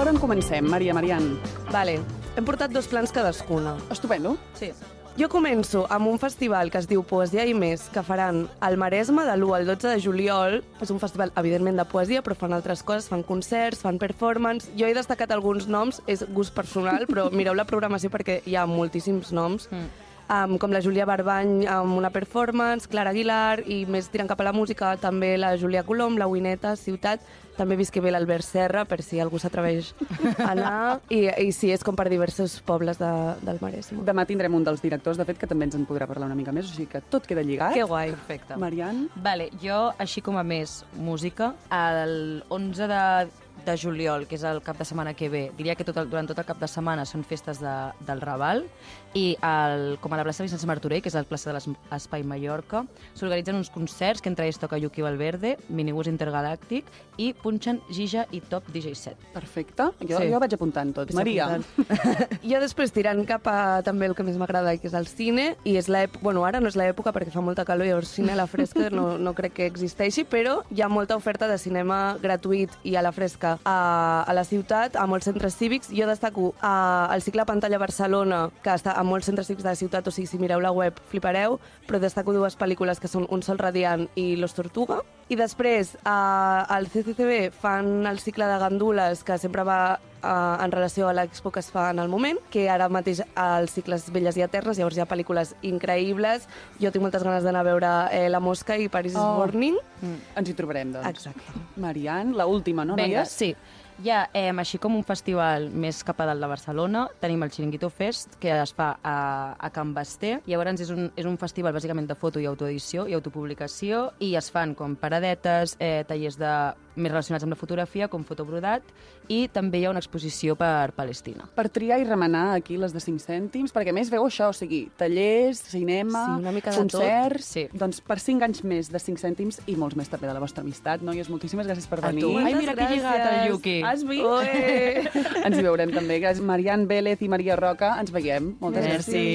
Per on comencem, Marian? Vale, hem portat 2 plans cadascuna. Estupendo. Sí. Jo començo amb un festival que es diu Poesia i Més, que faran al Maresme de l'1 al 12 de juliol. És un festival, evidentment, de poesia, però fan altres coses, fan concerts, fan performance. Jo he destacat alguns noms, és gust personal, però mireu la programació perquè hi ha moltíssims noms. Com la Júlia Barbany amb una performance, Clara Aguilar, i més tirant cap a la música, també la Júlia Colom, la Wineta, Ciutat, també visqui bé l'Albert Serra, per si algú s'atreveix a anar, i sí, és com per diversos pobles del Maresme. Demà tindrem un dels directors, de fet, que també ens en podrà parlar una mica més, o sigui que tot queda lligat. Que guai. Perfecte. Marian? Vale, jo, així com a més música, el 11 de juliol, que és el cap de setmana que ve, diria que durant tot el cap de setmana són festes del Raval, i com a la plaça Vicenç Martorell, que és la plaça de l'Espai Mallorca, s'organitzen uns concerts que entre ells toca Yuki Valverde, Minibús Intergalàctic, i punxen Gija i Top DJ Set. Perfecte. Jo vaig apuntant tot. Maria? Jo després tirant cap a també el que més m'agrada, que és el cine, i és ara no és l'època perquè fa molta calor, llavors cine a la fresca no crec que existeixi, però hi ha molta oferta de cinema gratuït i a la fresca a la ciutat, a molts centres cívics. Jo destaco el cicle Pantalla Barcelona, que està a molts centres cívics de la ciutat, o sigui, si mireu la web flipareu, però destaco 2 pel·lícules que són Un sol radiant i Los Tortuga. I després, al CCCB fan el cicle de gandules, que sempre va en relació a l'expo que es fa en el moment, que ara mateix els cicles Belles i Eternes, llavors hi ha pel·lícules increïbles. Jo tinc moltes ganes d'anar a veure La Mosca i Paris is Burning. Ens hi trobarem, doncs. Exacte. Marian, la última, no, Vinga, noies? sí. Ja, així com un festival més cap a dalt de Barcelona, tenim el Chiringuito Fest, que es fa a Can Basté. Llavors és un festival bàsicament de foto i autoedició i autopublicació, i es fan com paradetes, tallers més relacionats amb la fotografia, com fotobrodat, i també hi ha una exposició per Palestina. Per triar i remenar aquí les de 5 cèntims, perquè a més veu això, o sigui, tallers, cinema, sí, una mica de concerts... tot. Sí. Doncs per 5 anys més de 5 cèntims i molts més també de la vostra amistat. Noies, moltíssimes gràcies per venir. Ai, mira que lligat el Yuki. Has vist? Ens hi veurem també. Gràcies, Marian Vélez i Maria Roca. Ens veiem. Moltes gràcies.